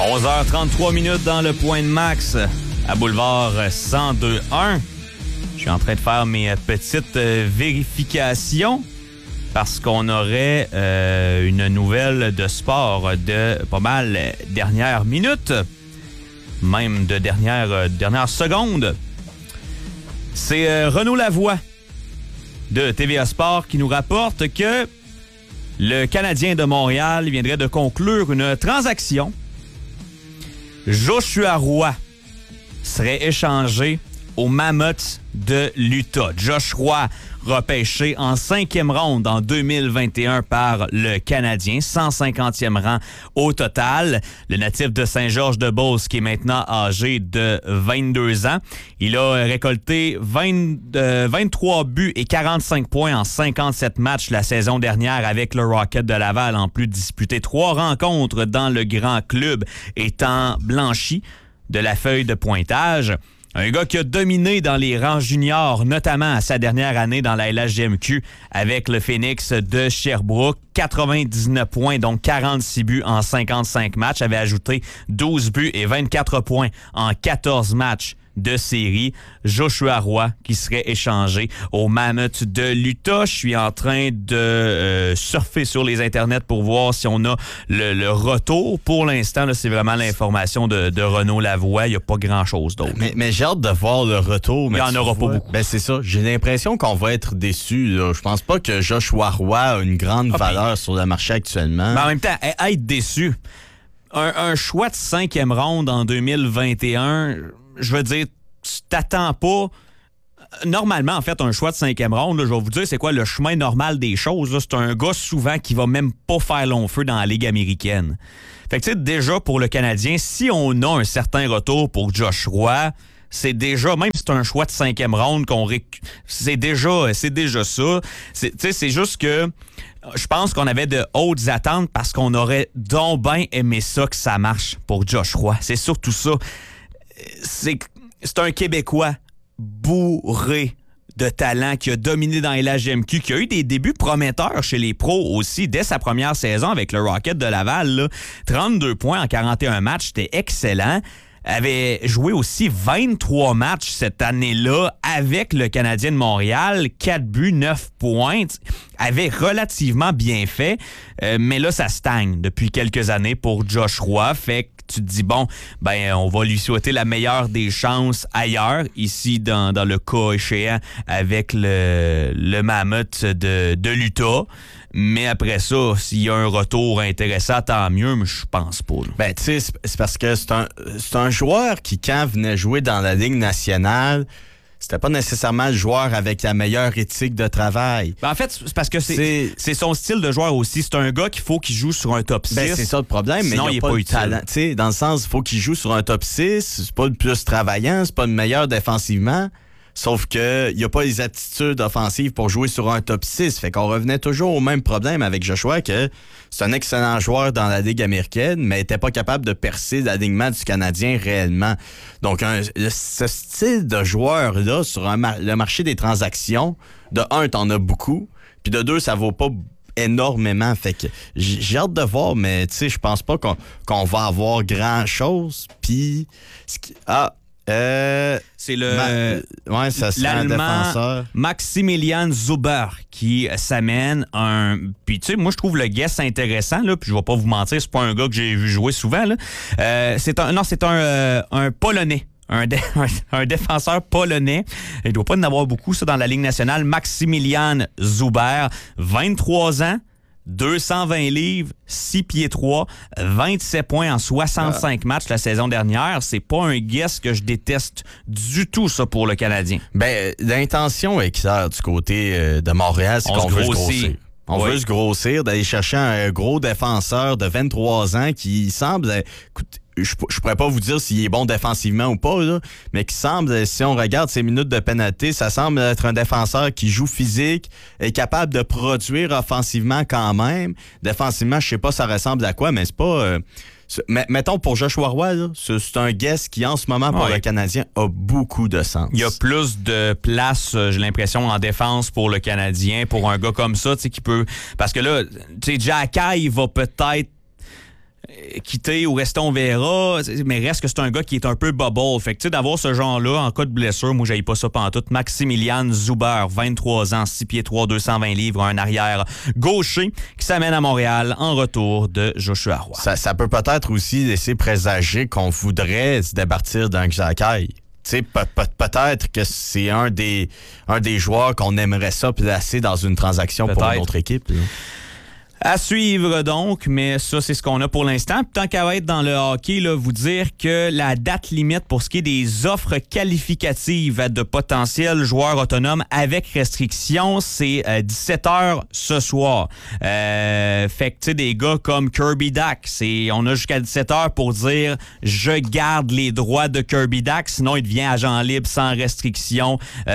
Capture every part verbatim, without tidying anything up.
onze heures trente-trois minutes dans le Point de Max à Boulevard cent deux un. Je suis en train de faire mes petites vérifications parce qu'on aurait euh, une nouvelle de sport de pas mal dernière minute, même de dernière, dernière seconde. C'est euh, Renaud Lavoie de T V A Sport qui nous rapporte que le Canadien de Montréal viendrait de conclure une transaction. Joshua Roy serait échangé aux Mammoths de l'Utah. Josh Roy, repêché en cinquième ronde en deux mille vingt et un par le Canadien, cent cinquantième rang au total. Le natif de Saint-Georges-de-Beauce, qui est maintenant âgé de vingt-deux ans. Il a récolté vingt, euh, vingt-trois buts et quarante-cinq points en cinquante-sept matchs la saison dernière avec le Rocket de Laval, en plus de disputer trois rencontres dans le grand club, étant blanchi de la feuille de pointage. Un gars qui a dominé dans les rangs juniors, notamment à sa dernière année dans la L H J M Q avec le Phoenix de Sherbrooke. quatre-vingt-dix-neuf points, donc quarante-six buts en cinquante-cinq matchs. Avait ajouté douze buts et vingt-quatre points en quatorze matchs de série. Joshua Roy qui serait échangé aux Mammoths de l'Utah. Je suis en train de euh, surfer sur les internets pour voir si on a le, le retour. Pour l'instant, là, c'est vraiment l'information de, de Renaud Lavoie. Il n'y a pas grand-chose d'autre. Mais, mais j'ai hâte de voir le retour. Il n'y en aura vois, pas beaucoup. Ben c'est ça. J'ai l'impression qu'on va être déçus. Là. Je pense pas que Joshua Roy a une grande ah, valeur ben, sur le marché actuellement. Mais en même temps, être déçu. Un, un choix de cinquième ronde en deux mille vingt et un... Je veux dire, tu t'attends pas... Normalement, en fait, un choix de cinquième ronde, là, je vais vous dire, c'est quoi le chemin normal des choses. Là, c'est un gars souvent qui va même pas faire long feu dans la Ligue américaine. Fait que tu sais, déjà pour le Canadien, si on a un certain retour pour Josh Roy, c'est déjà, même si c'est un choix de cinquième ronde, qu'on réc... c'est déjà, c'est déjà ça. C'est, tu sais, c'est juste que je pense qu'on avait de hautes attentes parce qu'on aurait donc bien aimé ça que ça marche pour Josh Roy. C'est surtout ça. C'est, c'est un Québécois bourré de talent qui a dominé dans L H J M Q, qui a eu des débuts prometteurs chez les pros aussi dès sa première saison avec le Rocket de Laval. Là. trente-deux points en quarante et un matchs, c'était excellent. Avait joué aussi vingt-trois matchs cette année-là avec le Canadien de Montréal, quatre buts, neuf points, avait relativement bien fait, euh, mais là ça stagne depuis quelques années pour Josh Roy, fait que tu te dis bon, ben on va lui souhaiter la meilleure des chances ailleurs, ici dans, dans le cas échéant avec le, le Mammoth de, de l'Utah. Mais après ça, s'il y a un retour intéressant, tant mieux, mais je pense pas. Là. Ben, tu sais, c'est, c'est parce que c'est un, c'est un joueur qui, quand venait jouer dans la Ligue nationale, c'était pas nécessairement le joueur avec la meilleure éthique de travail. Ben en fait, c'est parce que c'est, c'est... c'est son style de joueur aussi. C'est un gars qu'il faut qu'il joue sur un top six. Ben, c'est ça le problème, sinon, mais il n'y a pas, pas de talent. Tu sais, dans le sens, il faut qu'il joue sur un top six. C'est pas le plus travaillant, c'est pas le meilleur défensivement. Sauf qu'il n'y a pas les aptitudes offensives pour jouer sur un top six. Fait qu'on revenait toujours au même problème avec Joshua, que c'est un excellent joueur dans la Ligue américaine, mais n'était pas capable de percer l'alignement du Canadien réellement. Donc, un, ce style de joueur-là, sur un mar- le marché des transactions, de un, t'en as beaucoup, puis de deux, ça vaut pas énormément. Fait que j'ai hâte de voir, mais tu sais, je pense pas qu'on, qu'on va avoir grand-chose. Puis, ah... Euh, c'est le Ma... ouais, ça serait l'Allemand un défenseur. Maximilian Zuber qui s'amène un. Puis tu sais, moi je trouve le guess intéressant là. Puis je vais pas vous mentir, c'est pas un gars que j'ai vu jouer souvent là. Euh, c'est un non, c'est un euh, un Polonais. Un, dé- un défenseur polonais. Il doit pas en avoir beaucoup ça dans la Ligue nationale. Maximilian Zuber, vingt-trois ans. deux cent vingt livres, six pieds trois, vingt-sept points en soixante-cinq ah. matchs la saison dernière. C'est pas un guess que je déteste du tout, ça, pour le Canadien. Ben, l'intention est claire du côté euh, de Montréal, c'est On qu'on se veut se grossit. grossir. On oui. veut se grossir, d'aller chercher un gros défenseur de vingt-trois ans qui semble... Écoute, je, je pourrais pas vous dire s'il est bon défensivement ou pas, là, mais qui semble, si on regarde ses minutes de pénalité, ça semble être un défenseur qui joue physique, est capable de produire offensivement quand même. Défensivement, je sais pas ça ressemble à quoi, mais c'est pas... Euh, c'est, mettons pour Joshua Roy, là, c'est, c'est un guess qui, en ce moment, pour ouais. le Canadien, a beaucoup de sens. Il y a plus de place, j'ai l'impression, en défense pour le Canadien, pour un gars comme ça, tu sais, qui peut... Parce que là, tu sais, Jacky, il va peut-être quitter ou rester on verra, mais reste que c'est un gars qui est un peu bubble. Fait que tu sais, d'avoir ce genre-là en cas de blessure, moi j'aille pas ça pantoute. Maximilian Zuber, vingt-trois ans, six pieds trois, deux cent vingt livres, un arrière gaucher qui s'amène à Montréal en retour de Joshua Roy. Ça, ça peut peut-être aussi laisser présager qu'on voudrait se départir d'un Xhekaj. Tu sais, pe- pe- peut-être que c'est un des, un des joueurs qu'on aimerait ça placer dans une transaction peut-être pour notre équipe. Là. À suivre donc, mais ça, c'est ce qu'on a pour l'instant. Tant qu'à va être dans le hockey, là, vous dire que la date limite pour ce qui est des offres qualificatives de potentiels joueurs autonomes avec restriction, c'est euh, dix-sept heures ce soir. Euh, fait que, tu sais, des gars comme Kirby Dach, c'est, on a jusqu'à dix-sept heures pour dire « Je garde les droits de Kirby Dach », sinon il devient agent libre sans restriction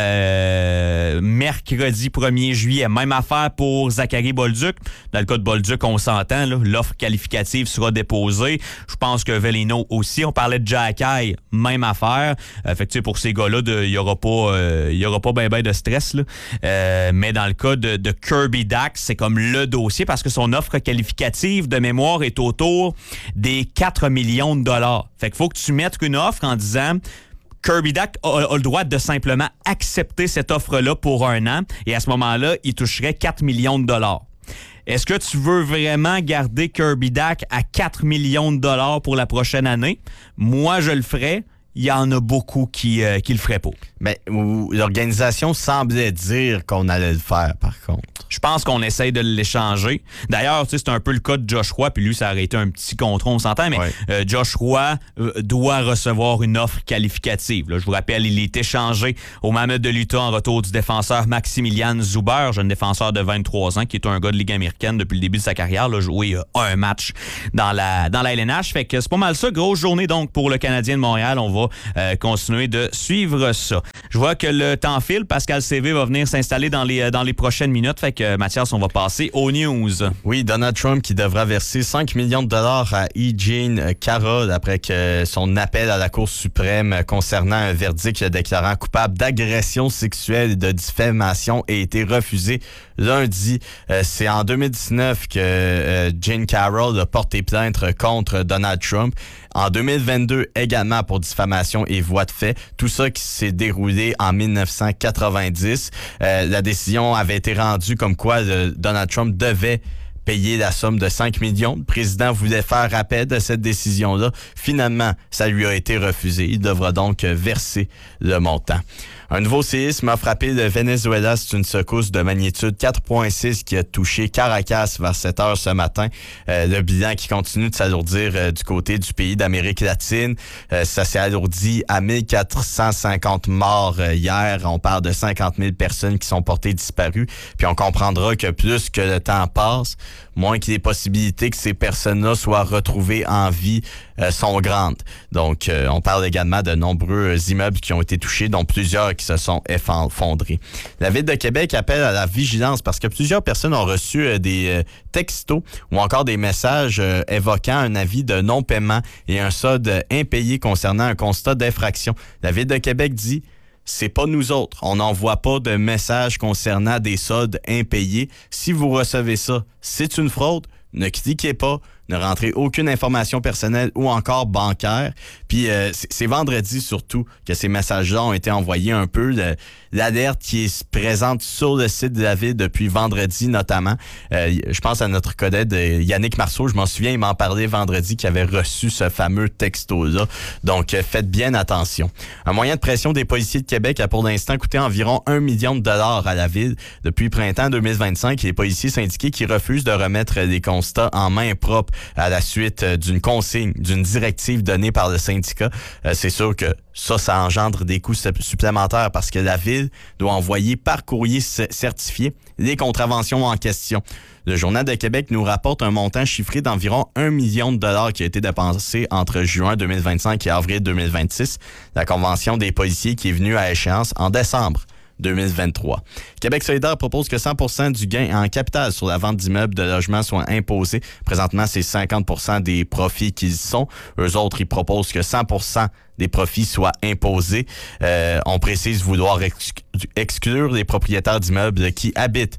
euh, mercredi premier juillet. Même affaire pour Zachary Bolduc. Dans le cas de Bolduc, on s'entend, là, l'offre qualificative sera déposée. Je pense que Velino aussi. On parlait de Xhekaj, même affaire. Euh, fait que, tu sais, pour ces gars-là, il n'y aura pas, euh, il y aura pas ben ben de stress, là. Euh, mais dans le cas de, de Kirby Dach, c'est comme le dossier parce que son offre qualificative de mémoire est autour des quatre millions de dollars. Fait qu'il faut que tu mettes une offre en disant... Kirby Dach a, a le droit de simplement accepter cette offre-là pour un an et à ce moment-là, il toucherait quatre millions de dollars. Est-ce que tu veux vraiment garder Kirby Dach à quatre millions de dollars pour la prochaine année? Moi, je le ferais. Il y en a beaucoup qui, euh, qui le feraient pas. Mais l'organisation semblait dire qu'on allait le faire, par contre. Je pense qu'on essaye de l'échanger. D'ailleurs, tu sais, c'est un peu le cas de Josh Roy, puis lui, ça aurait été un petit contrat, on s'entend, mais ouais. euh, Josh Roy euh, doit recevoir une offre qualificative. Là, je vous rappelle, il est échangé au Mammoth de l'Utah en retour du défenseur Maximilian Zuber, jeune défenseur de vingt-trois ans, qui est un gars de Ligue américaine depuis le début de sa carrière, là, joué euh, un match dans la, dans la L N H. Fait que c'est pas mal ça. Grosse journée donc pour le Canadien de Montréal. On va euh, continuer de suivre ça. Je vois que le temps file. Pascal C V va venir s'installer dans les, dans les prochaines minutes. Fait que Mathias, on va passer aux news. Oui, Donald Trump qui devra verser cinq millions de dollars à E. Jean Carroll après que son appel à la Cour suprême concernant un verdict le déclarant coupable d'agression sexuelle et de diffamation ait été refusé lundi. Euh, c'est en deux mille dix-neuf que euh, Jean Carroll a porté plainte contre Donald Trump. En deux mille vingt-deux, également pour diffamation et voie de fait. Tout ça qui s'est déroulé en dix-neuf cent quatre-vingt-dix. Euh, la décision avait été rendue comme quoi le, Donald Trump devait payer la somme de cinq millions. Le président voulait faire appel de cette décision-là. Finalement, ça lui a été refusé. Il devra donc verser le montant. Un nouveau séisme a frappé le Venezuela. C'est une secousse de magnitude quatre virgule six qui a touché Caracas vers sept heures ce matin. Euh, le bilan qui continue de s'alourdir euh, du côté du pays d'Amérique latine. Euh, ça s'est alourdi à mille quatre cent cinquante morts euh, hier. On parle de cinquante mille personnes qui sont portées disparues. Puis on comprendra que plus que le temps passe, moins que les possibilités que ces personnes-là soient retrouvées en vie euh, sont grandes. Donc, euh, on parle également de nombreux immeubles qui ont été touchés, dont plusieurs qui se sont effondrés. La Ville de Québec appelle à la vigilance parce que plusieurs personnes ont reçu euh, des euh, textos ou encore des messages euh, évoquant un avis de non-paiement et un solde impayé concernant un constat d'infraction. La Ville de Québec dit... C'est pas nous autres. On n'envoie pas de messages concernant des soldes impayés. Si vous recevez ça, c'est une fraude. Ne cliquez pas, ne rentrez aucune information personnelle ou encore bancaire. Puis euh, c'est vendredi surtout que ces messages-là ont été envoyés un peu. Le, l'alerte qui est présente sur le site de la Ville depuis vendredi notamment. Euh, je pense à notre collègue Yannick Marceau, je m'en souviens, il m'en parlait vendredi qu'il avait reçu ce fameux texto-là. Donc euh, faites bien attention. Un moyen de pression des policiers de Québec a pour l'instant coûté environ un million de dollars à la Ville. Depuis printemps deux mille vingt-cinq, les policiers syndiqués qui refusent de remettre les constats en main propre à la suite d'une consigne, d'une directive donnée par le syndicat. Euh, c'est sûr que ça, ça engendre des coûts supplémentaires parce que la Ville doit envoyer par courrier certifié les contraventions en question. Le Journal de Québec nous rapporte un montant chiffré d'environ un million de dollars qui a été dépensé entre juin deux mille vingt-cinq et avril deux mille vingt-six. La convention des policiers qui est venue à échéance en décembre deux mille vingt-trois. Québec solidaire propose que cent pour cent du gain en capital sur la vente d'immeubles de logements soit imposé. Présentement, c'est cinquante pour cent des profits qu'ils sont. Eux autres, ils proposent que cent pour cent des profits soient imposés. Euh, on précise vouloir ex- exclure les propriétaires d'immeubles qui habitent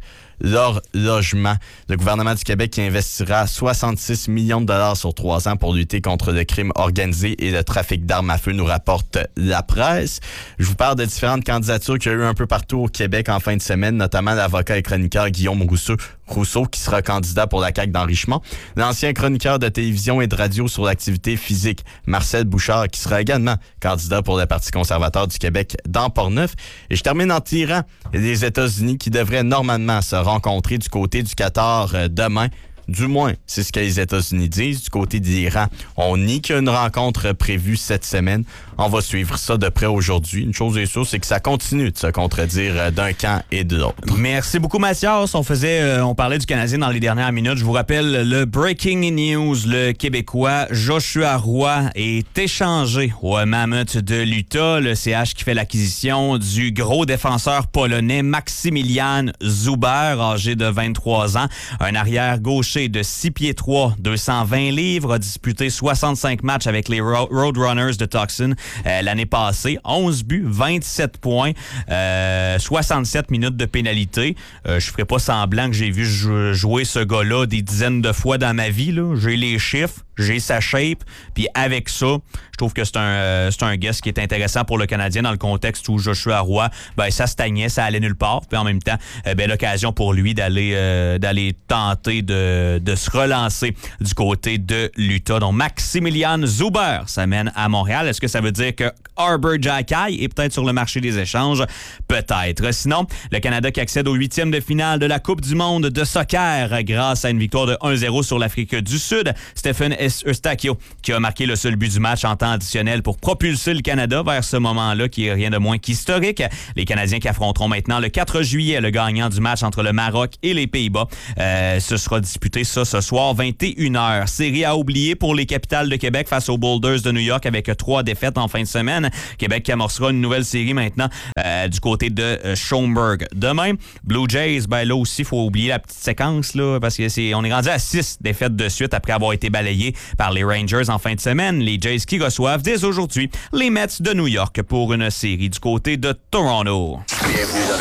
leur logement. Le gouvernement du Québec qui investira soixante-six millions de dollars sur trois ans pour lutter contre le crime organisé et le trafic d'armes à feu, nous rapporte la presse. Je vous parle de différentes candidatures qu'il y a eu un peu partout au Québec en fin de semaine, notamment l'avocat et chroniqueur Guillaume Rousseau, Rousseau qui sera candidat pour la C A Q dans Richemont. L'ancien chroniqueur de télévision et de radio sur l'activité physique, Marcel Bouchard, qui sera également candidat pour le Parti conservateur du Québec dans Portneuf. Et je termine en tirant les États-Unis qui devraient normalement se rencontrer du côté du Qatar euh, demain. Du moins, c'est ce que les États-Unis disent. Du côté de l'Iran, on nie qu'il y a une rencontre prévue cette semaine. On va suivre ça de près aujourd'hui. Une chose est sûre, c'est que ça continue de se contredire d'un camp et de l'autre. Merci beaucoup, Mathias. On faisait, euh, on parlait du Canadien dans les dernières minutes. Je vous rappelle le breaking news. Le Québécois Joshua Roy est échangé au Mammoth de l'Utah. Le C H qui fait l'acquisition du gros défenseur polonais Maximilian Zuber, âgé de vingt-trois ans. Un arrière gaucher de six pieds trois, deux cent vingt livres, a disputé soixante-cinq matchs avec les Roadrunners de Tucson euh, l'année passée. onze buts, vingt-sept points, euh, soixante-sept minutes de pénalité. Euh, je ferai pas semblant que j'ai vu jouer ce gars-là des dizaines de fois dans ma vie, là. J'ai les chiffres, j'ai sa shape, puis avec ça, je trouve que c'est un, euh, c'est un guest qui est intéressant pour le Canadien dans le contexte où Joshua Roy, ben, ça stagnait, ça allait nulle part, puis en même temps, euh, ben, l'occasion pour lui d'aller, euh, d'aller tenter de, de se relancer du côté de l'Utah. Donc, Maximilian Zuber s'amène à Montréal. Est-ce que ça veut dire que Arber Xhekaj est peut-être sur le marché des échanges? Peut-être. Sinon, le Canada qui accède au huitième de finale de la Coupe du monde de soccer grâce à une victoire de un zéro sur l'Afrique du Sud. Stephen Eustáquio qui a marqué le seul but du match en temps additionnel pour propulser le Canada vers ce moment-là qui est rien de moins qu'historique. Les Canadiens qui affronteront maintenant le quatre juillet le gagnant du match entre le Maroc et les Pays-Bas. Euh, ce sera disputé ça ce soir, vingt et une heures. Série à oublier pour les Capitals de Québec face aux Boulders de New York avec trois défaites en fin de semaine. Québec qui amorcera une nouvelle série maintenant euh, du côté de euh, Schaumburg. Demain, Blue Jays, ben là aussi, il faut oublier la petite séquence là, parce que c'est, on est rendu à six défaites de suite après avoir été balayé par les Rangers en fin de semaine. Les Jays qui reçoivent dès aujourd'hui les Mets de New York pour une série du côté de Toronto. Bienvenue dans